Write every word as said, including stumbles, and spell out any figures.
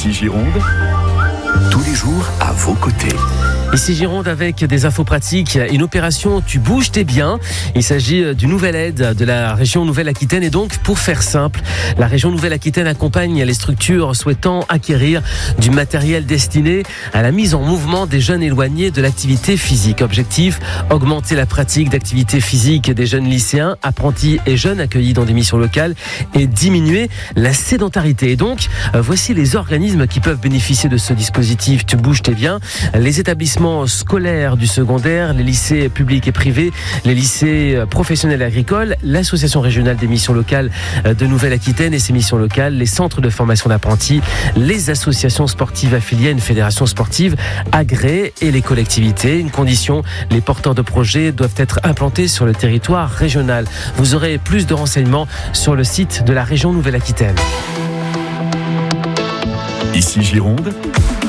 Ici Gironde, tous les jours à vos côtés. Ici Gironde avec des infos pratiques, une opération Tu bouges tes biens. Il s'agit d'une nouvelle aide de la région Nouvelle-Aquitaine et donc pour faire simple, la région Nouvelle-Aquitaine accompagne les structures souhaitant acquérir du matériel destiné à la mise en mouvement des jeunes éloignés de l'activité physique. Objectif, augmenter la pratique d'activité physique des jeunes lycéens, apprentis et jeunes accueillis dans des missions locales et diminuer la sédentarité. Et donc, voici les organismes qui peuvent bénéficier de ce dispositif Tu bouges tes biens. Les établissements scolaires du secondaire, les lycées publics et privés, les lycées professionnels agricoles, l'association régionale des missions locales de Nouvelle-Aquitaine et ses missions locales, les centres de formation d'apprentis, les associations sportives affiliées à une fédération sportive agréée et les collectivités. Une condition, les porteurs de projets doivent être implantés sur le territoire régional. Vous aurez plus de renseignements sur le site de la région Nouvelle-Aquitaine. Ici Gironde,